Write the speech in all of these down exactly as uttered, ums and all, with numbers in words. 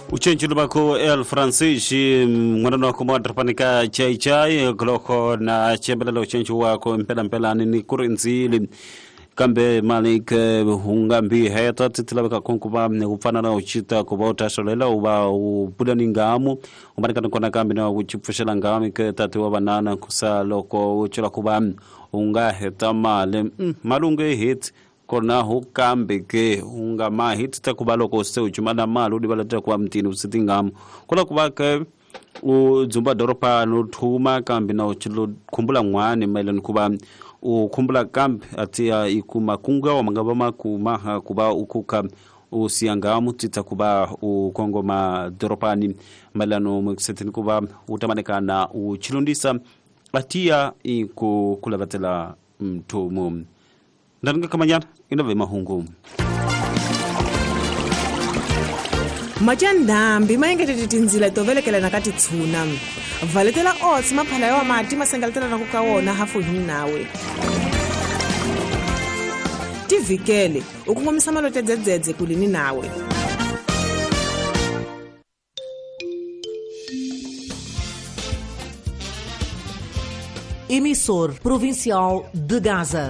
Uchenchi lubako el Francis ngwana ko modra panika chai chai gloko na chembela lo uchenchi wako mpela mpela ni kurinzili kambe malik hungambi heta titilabeka konkuba kufana na uchita kubota solela uba upudani ngamu umarikana kona kambi na uchifushela ngamu ke tatu wa banana kusa loko uchula kuba unga heta male mm, malunge hit kona hukambe ke unga ma hit takubalo ko se uchumana malu di balata kwa mtini usitingamu kola kubaka uzumba doropa no thuma kambi na uchilu kumbula ngwane mailani kuba ukumbula kambi atia ikumakunga wa mangabama kumaha kuba ukuka usiangamu tita kuba ukongoma doropani malano mkisetini kuba utamanekana uchilundisa atia ikukulabatela mtumu ndanga kamanyana inove mahungu Majandambi mayengetete tinzila tovelekela nakati tsuna valetela otsi maphala yawa mati masengaletela na kukawona hafu hinawe tivikele ukungomisa malote dzedzedze kulini nawe Emissor Provincial de Gaza.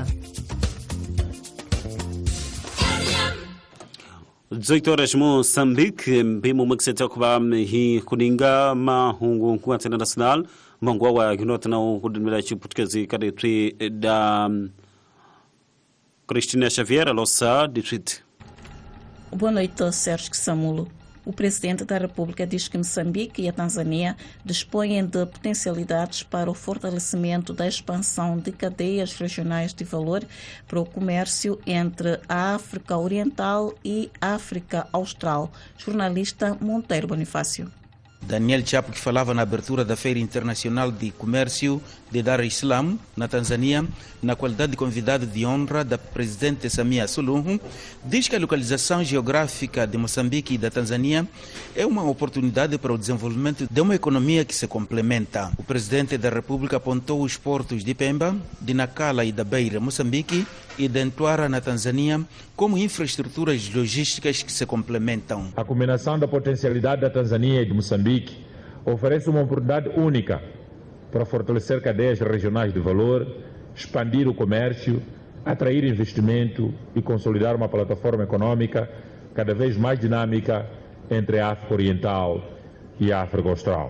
dezoito horas Moçambique, bimo mkseta kuba hi kuninga mahungu kwa tena nacional mangwa wa ginota na kudumila chiputkezi kadetri da Cristina Xavier Alossa distrito. Boa noite, Sérgio Samulo. O presidente da República diz que Moçambique e a Tanzânia dispõem de potencialidades para o fortalecimento da expansão de cadeias regionais de valor para o comércio entre a África Oriental e a África Austral. Jornalista Monteiro Bonifácio. Daniel Chapo, que falava na abertura da Feira Internacional de Comércio de Dar es Salaam, na Tanzânia, na qualidade de convidado de honra da presidente Samia Suluhu, diz que a localização geográfica de Moçambique e da Tanzânia é uma oportunidade para o desenvolvimento de uma economia que se complementa. O presidente da República apontou os portos de Pemba, de Nacala e da Beira, Moçambique, e de Ntuara, na Tanzânia, como infraestruturas logísticas que se complementam. A combinação da potencialidade da Tanzânia e de Moçambique oferece uma oportunidade única para fortalecer cadeias regionais de valor, expandir o comércio, atrair investimento e consolidar uma plataforma econômica cada vez mais dinâmica entre a África Oriental e a África Austral.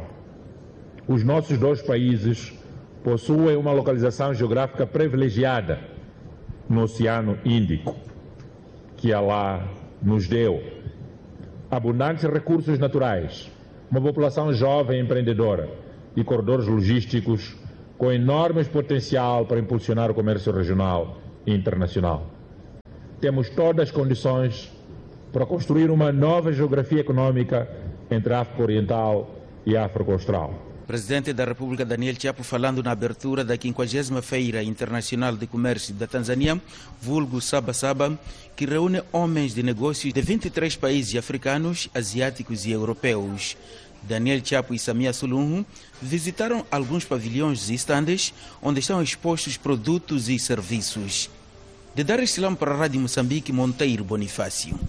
Os nossos dois países possuem uma localização geográfica privilegiada no Oceano Índico, que Allah nos deu. Abundantes recursos naturais, uma população jovem empreendedora e corredores logísticos com enorme potencial para impulsionar o comércio regional e internacional. Temos todas as condições para construir uma nova geografia econômica entre a África Oriental e a África Austral. Presidente da República Daniel Chapo falando na abertura da quinquagésima Feira Internacional de Comércio da Tanzânia, vulgo Saba Saba, que reúne homens de negócios de vinte e três países africanos, asiáticos e europeus. Daniel Chapo e Samia Suluhu visitaram alguns pavilhões e estandes onde estão expostos produtos e serviços. De Dar es Salaam para a Rádio Moçambique, Monteiro Bonifácio.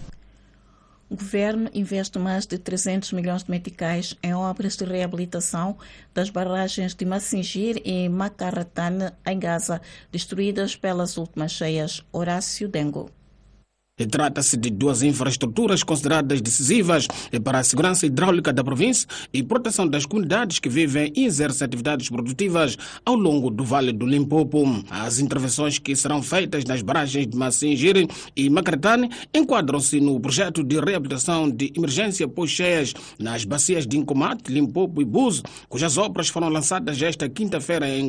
O governo investe mais de trezentos milhões de meticais em obras de reabilitação das barragens de Massingir e Macaratane, em Gaza, destruídas pelas últimas cheias. Horácio Dengo. Trata-se de duas infraestruturas consideradas decisivas para a segurança hidráulica da província e proteção das comunidades que vivem e exercem atividades produtivas ao longo do Vale do Limpopo. As intervenções que serão feitas nas barragens de Massingir e Macaratane enquadram-se no projeto de reabilitação de emergência pós-cheias nas bacias de Incomate, Limpopo e Buzo, cujas obras foram lançadas esta quinta-feira em